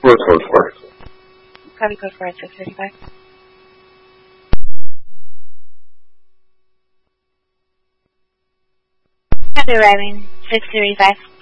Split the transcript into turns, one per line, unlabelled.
Code 4.
Copy code 4 at 635. Copy arriving 635.